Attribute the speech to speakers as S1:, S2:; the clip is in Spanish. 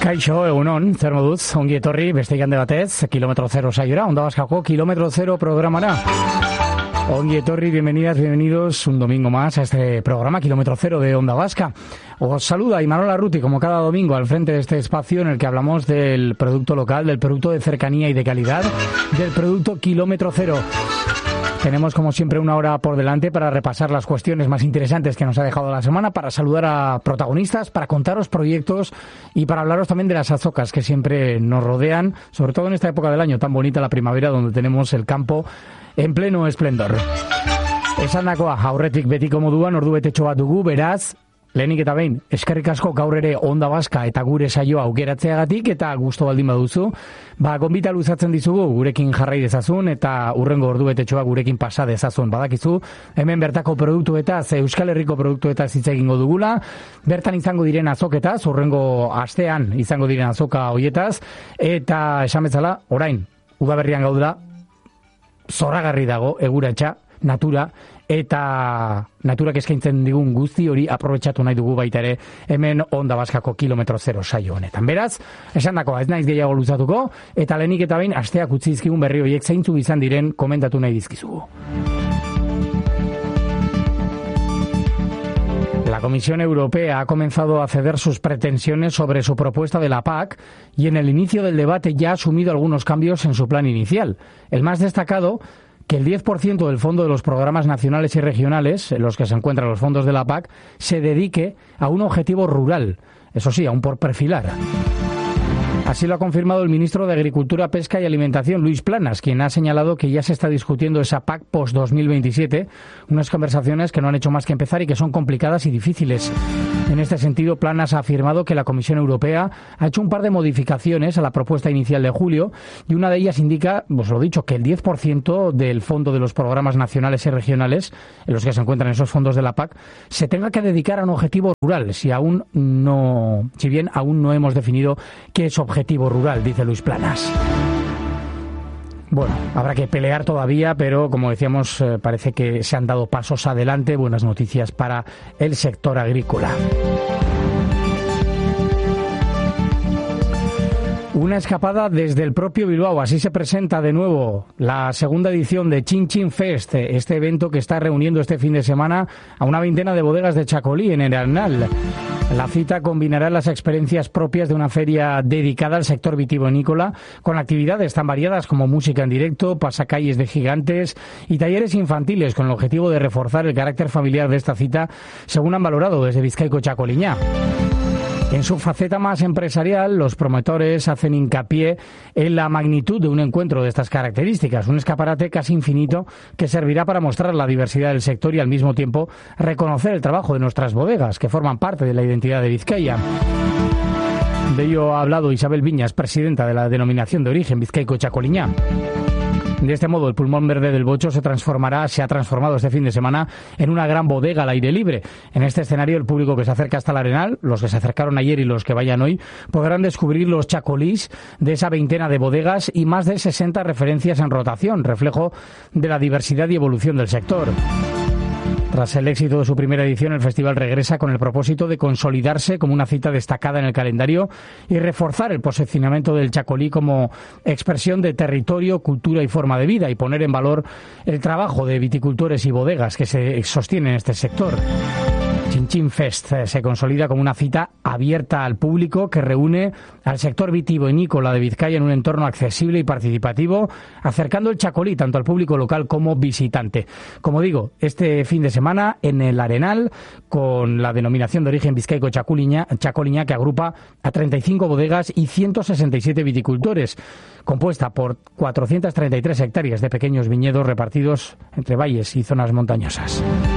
S1: Kaixo, egunon, zer moduz, ongi etorri, beste igande batez, Kilometro Zero saiora, Onda Baskako Kilometro Zero programara. Ongi etorri, bienvenidas, bienvenidos un domingo más a este programa Kilómetro Cero de Onda Vasca. Os saluda Imanol Arruti, como cada domingo, al frente de este espacio en el que hablamos del producto local, del producto de cercanía y de calidad, del producto Kilómetro Cero. Tenemos, como siempre, una hora por delante para repasar las cuestiones más interesantes que nos ha dejado la semana, para saludar a protagonistas, para contaros proyectos y para hablaros también de las azocas que siempre nos rodean, sobre todo en esta época del año tan bonita, la primavera, donde tenemos el campo en pleno esplendor. Esandakoa, aurretik betiko moduan ordu betetxo bat dugu, beraz, lehenik eta behin, eskerrik asko gaur ere Onda Baska eta gure saioa aukeratzeagatik, eta gusto baldin baduzu, gonbita luzatzen dizugu gurekin jarrai dezazun eta urrengo ordu betetxoa gurekin pasa dezazun. Badakizu, hemen bertako produktuetaz, Euskal Herriko produktuetaz hitz egingo dugula, bertan izango diren azoketaz, urrengo astean izango diren azoka hoietaz, eta esan bezala, orain, udaberrian gaudela, zoragarri dago, eguratxa, natura, eta naturak eskaintzen digun guzti hori aprobetxatu nahi dugu baita ere hemen Onda Baskako Kilometro Zero saio honetan. Beraz, esandakoa ez naiz gehiago luzatuko, eta lehenik eta behin asteak utzi dizkigun berri horiek zeintzuk izan diren komentatu nahi dizkizugu. La Comisión Europea ha comenzado a ceder sus pretensiones sobre su propuesta de la PAC y en el inicio del debate ya ha asumido algunos cambios en su plan inicial. El más destacado, que el 10% del fondo de los programas nacionales y regionales, en los que se encuentran los fondos de la PAC, se dedique a un objetivo rural, eso sí, aún por perfilar. Así lo ha confirmado el ministro de Agricultura, Pesca y Alimentación, Luis Planas, quien ha señalado que ya se está discutiendo esa PAC post-2027, unas conversaciones que no han hecho más que empezar y que son complicadas y difíciles. En este sentido, Planas ha afirmado que la Comisión Europea ha hecho un par de modificaciones a la propuesta inicial de julio, y una de ellas indica, pues lo dicho, que el 10% del fondo de los programas nacionales y regionales, en los que se encuentran esos fondos de la PAC, se tenga que dedicar a un objetivo rural, si bien aún no hemos definido qué es objetivo rural, dice Luis Planas. Bueno, habrá que pelear todavía, pero como decíamos, parece que se han dado pasos adelante. Buenas noticias para el sector agrícola. Una escapada desde el propio Bilbao. Así se presenta de nuevo la segunda edición de Chin Chin Fest, este evento que está reuniendo este fin de semana a una veintena de bodegas de Chacolí, en el Arenal. La cita combinará las experiencias propias de una feria dedicada al sector vitivinícola, con actividades tan variadas como música en directo, pasacalles de gigantes y talleres infantiles, con el objetivo de reforzar el carácter familiar de esta cita, según han valorado desde Bizkaiko Txakoliña. En su faceta más empresarial, los promotores hacen hincapié en la magnitud de un encuentro de estas características, un escaparate casi infinito que servirá para mostrar la diversidad del sector y al mismo tiempo reconocer el trabajo de nuestras bodegas, que forman parte de la identidad de Vizcaya. De ello ha hablado Isabel Viñas, presidenta de la denominación de origen Bizkaiko Txakoliña. De este modo, el pulmón verde del Bocho se ha transformado este fin de semana en una gran bodega al aire libre. En este escenario, el público que se acerca hasta el Arenal, los que se acercaron ayer y los que vayan hoy, podrán descubrir los chacolís de esa veintena de bodegas y más de 60 referencias en rotación, reflejo de la diversidad y evolución del sector. Tras el éxito de su primera edición, el festival regresa con el propósito de consolidarse como una cita destacada en el calendario y reforzar el posicionamiento del Chacolí como expresión de territorio, cultura y forma de vida, y poner en valor el trabajo de viticultores y bodegas que se sostienen en este sector. Chin Chin Fest se consolida como una cita abierta al público que reúne al sector vitivinícola de Vizcaya en un entorno accesible y participativo, acercando el Chacolí tanto al público local como visitante. Como digo, este fin de semana en el Arenal, con la denominación de origen Bizkaiko Txakoliña, que agrupa a 35 bodegas y 167 viticultores, compuesta por 433 hectáreas de pequeños viñedos repartidos entre valles y zonas montañosas.